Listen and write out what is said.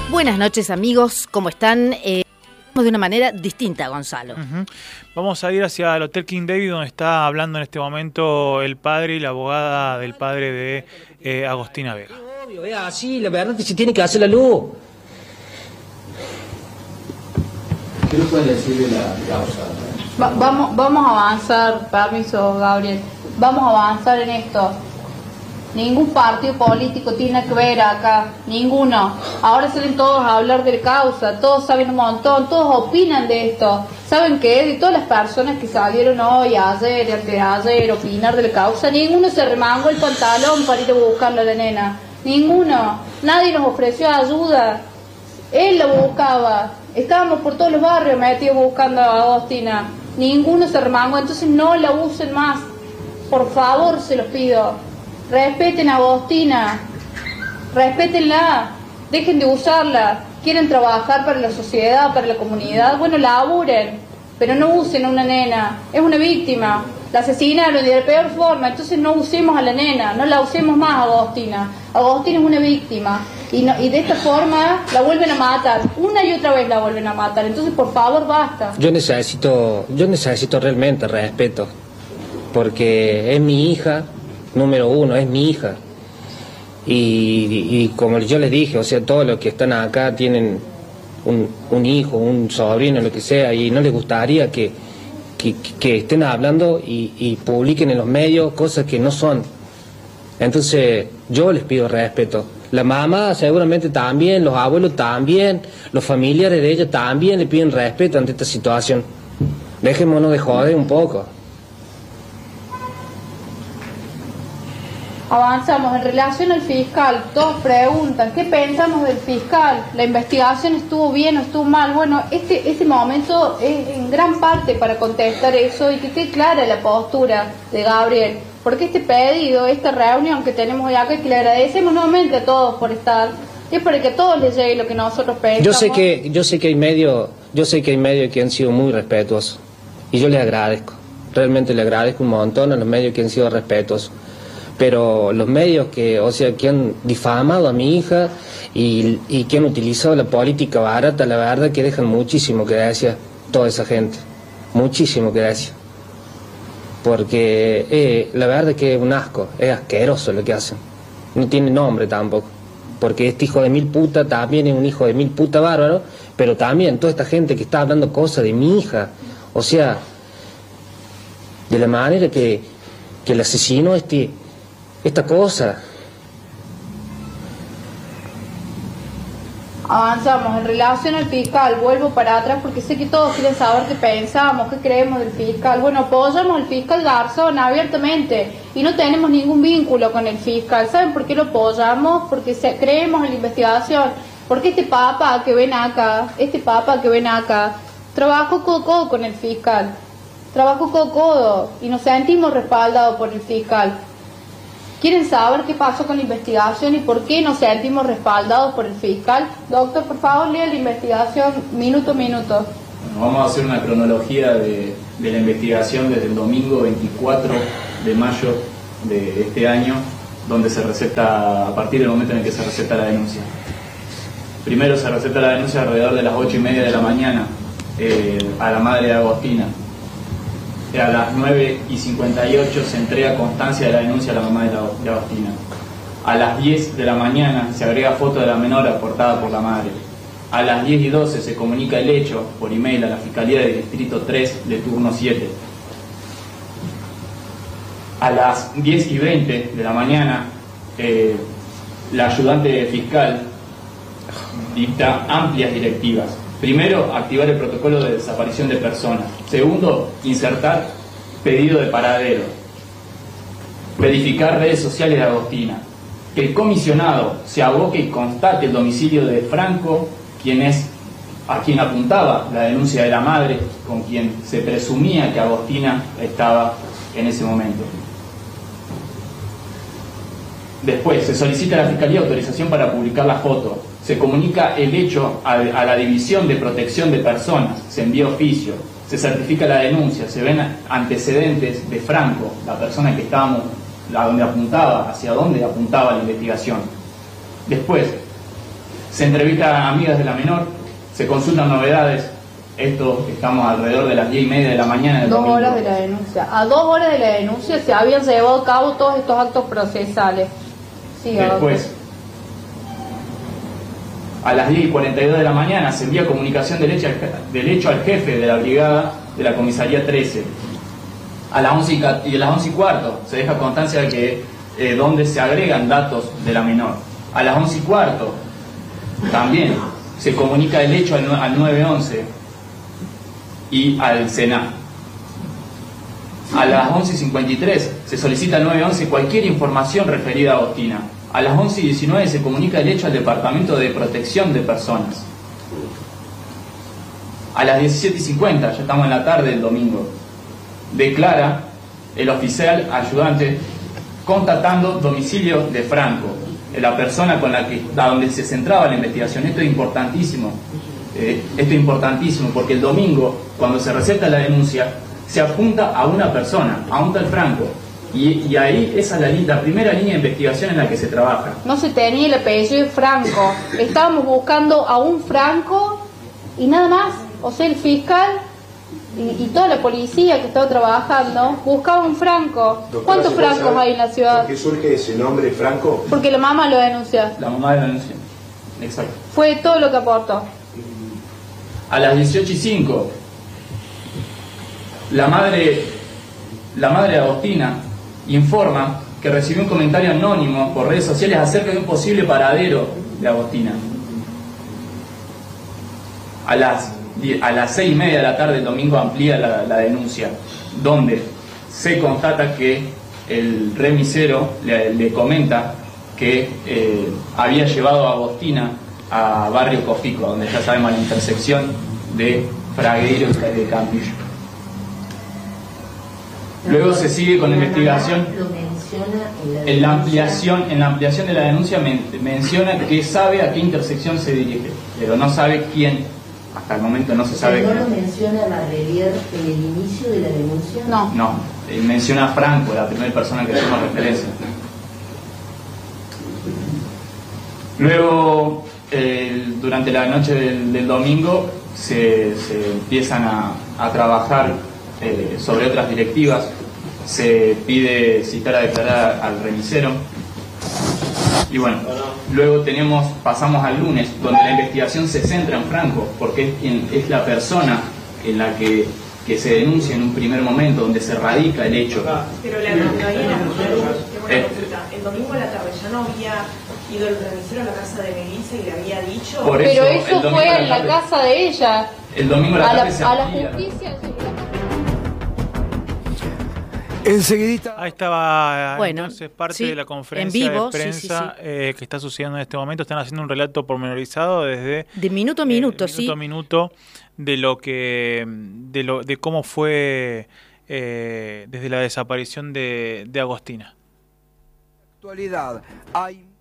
Buenas noches, amigos, ¿cómo están? De una manera distinta, Gonzalo. Vamos a ir hacia el Hotel King David, donde está hablando en este momento el padre y la abogada del padre de Agostina Vega. Obvio, es así, la verdad es que se tiene que hacer la luz. ¿Qué nos puede decir de la causa? Vamos a avanzar, permiso, Gabriel. Vamos a avanzar en esto. Ningún partido político tiene que ver acá, ninguno. Ahora salen todos a hablar de la causa, todos saben un montón, todos opinan de esto. ¿Saben qué? De todas las personas que salieron hoy, ayer y antes de ayer, opinar de la causa, ninguno se remangó el pantalón para ir a buscarla a la nena. Ninguno. Nadie nos ofreció ayuda. Él la buscaba. Estábamos por todos los barrios metidos buscando a Agostina. Ninguno se remangó, entonces no la usen más. Por favor, se los pido. Respeten a Agostina, respétenla, dejen de usarla. Quieren trabajar para la sociedad, para la comunidad, bueno, laburen, pero no usen a una nena, es una víctima, la asesinaron de la peor forma, entonces no usemos a la nena, no la usemos más a Agostina. Agostina es una víctima y de esta forma la vuelven a matar, una y otra vez la vuelven a matar, entonces por favor basta. Yo necesito realmente respeto, porque es mi hija. Número uno, es mi hija. Y como yo les dije, o sea, todos los que están acá tienen un hijo, un sobrino, lo que sea, y no les gustaría que estén hablando y publiquen en los medios cosas que no son. Entonces, yo les pido respeto. La mamá seguramente también, los abuelos también, los familiares de ella también le piden respeto ante esta situación. Dejémonos de joder un poco. Avanzamos. En relación al fiscal, todos preguntan, ¿qué pensamos del fiscal? ¿La investigación estuvo bien o estuvo mal? Bueno, este momento es en gran parte para contestar eso y que esté clara la postura de Gabriel. Porque este pedido, esta reunión que tenemos hoy acá, y que le agradecemos nuevamente a todos por estar, es para que a todos les llegue lo que nosotros pensamos. Yo sé que hay medios que han sido muy respetuosos y yo les agradezco. Realmente le agradezco un montón a los medios que han sido respetuosos. Pero los medios que han difamado a mi hija y que han utilizado la política barata, la verdad que dejan muchísimo que decir toda esa gente, muchísimo que decir. Porque la verdad que es un asco, es asqueroso lo que hacen. No tiene nombre tampoco, porque este hijo de mil puta también es un hijo de mil puta bárbaro, pero también toda esta gente que está hablando cosas de mi hija, o sea, de la manera que el asesino esta cosa. Avanzamos. En relación al fiscal, vuelvo para atrás porque sé que todos quieren saber qué pensamos, qué creemos del fiscal. Bueno, apoyamos al fiscal Garzón abiertamente y no tenemos ningún vínculo con el fiscal. ¿Saben por qué lo apoyamos? Porque creemos en la investigación. Porque este papa que ven acá, trabajó codo a codo con el fiscal. Trabajó codo a codo y nos sentimos respaldados por el fiscal. ¿Quieren saber qué pasó con la investigación y por qué nos sentimos respaldados por el fiscal? Doctor, por favor, lea la investigación minuto a minuto. Bueno, vamos a hacer una cronología de la investigación desde el domingo 24 de mayo de este año, donde se receta, a partir del momento en el que se receta la denuncia. Primero se receta la denuncia alrededor de las 8:30 de la mañana a la madre de Agostina. A las 9:58 se entrega constancia de la denuncia a la mamá de Agostina. A las 10 de la mañana se agrega foto de la menor aportada por la madre. A las 10:12 se comunica el hecho por email a la Fiscalía del Distrito 3 de turno 7. A las 10:20 de la mañana la ayudante fiscal dicta amplias directivas. Primero, activar el protocolo de desaparición de personas. Segundo, insertar pedido de paradero. Verificar redes sociales de Agostina. Que el comisionado se aboque y constate el domicilio de Franco, a quien apuntaba la denuncia de la madre, con quien se presumía que Agostina estaba en ese momento. Después, se solicita a la Fiscalía autorización para publicar la foto. Se comunica el hecho a la División de Protección de Personas, se envía oficio, se certifica la denuncia, se ven antecedentes de Franco, la persona que estábamos, hacia dónde apuntaba la investigación. Después, Se entrevistan a amigas de la menor, se consultan novedades. Esto estamos alrededor de las 10:30 de la mañana del 2 domingo. horas de la denuncia. A 2 horas de la denuncia se habían llevado a cabo todos estos actos procesales. Siga, Después, a las 10:42 de la mañana se envía comunicación del hecho al jefe de la brigada de la comisaría 13. A las 11:15 se deja constancia de que donde se agregan datos de la menor. A las 11:15 también se comunica el hecho al 911 y al SENA. A las 11:53 se solicita al 911 cualquier información referida a Agostina. A las 11:19 se comunica el hecho al Departamento de Protección de Personas. A las 17:50, ya estamos en la tarde del domingo, declara el oficial ayudante constatando domicilio de Franco, la persona a donde se centraba la investigación. Esto es importantísimo. Porque el domingo, cuando se receta la denuncia, se apunta a una persona, a un tal Franco. Y ahí esa es la primera línea de investigación en la que se trabaja. No se tenía el apellido de Franco. Estábamos buscando a un Franco y nada más. O sea, el fiscal y toda la policía que estaba trabajando buscaba un Franco. Doctora, ¿Cuántos Francos hay en la ciudad? ¿Por qué surge ese nombre Franco? Porque la mamá lo denunció. La mamá de la denuncia. Exacto. Fue todo lo que aportó. A las 18:05, la madre de Agostina informa que recibió un comentario anónimo por redes sociales acerca de un posible paradero de Agostina. A las 6:30 de la tarde del domingo amplía la denuncia, donde se constata que el remisero le comenta que había llevado a Agostina a Barrio Cofico, donde ya sabemos la intersección de Fragueiro y de Campillo. Luego se sigue con la investigación. En la ampliación de la denuncia menciona que sabe a qué intersección se dirige, pero no sabe quién. Hasta el momento no se sabe ¿No quién. lo menciona Marrelier en el inicio de la denuncia? No. No, menciona a Franco, la primera persona que toma referencia. Luego, durante la noche del domingo, se empiezan a trabajar sobre otras directivas. Se pide citar a declarar al remisero. Y bueno, luego pasamos al lunes, donde la investigación se centra en Franco, porque es la persona en la que se denuncia en un primer momento, donde se radica el hecho. Pero la consulta, el domingo a la tarde ya no había ido el remisero a la casa de Melissa y le había dicho... Pero eso fue en la casa de ella. El domingo a la tarde se a la amplía. justicia. Enseguidita. Ahí estaba Bueno, entonces parte sí, de la conferencia en vivo, de prensa sí. que está sucediendo en este momento. Están haciendo un relato pormenorizado desde De minuto a minuto, sí. minuto a minuto de cómo fue desde la desaparición de Agostina. Actualidad. Hay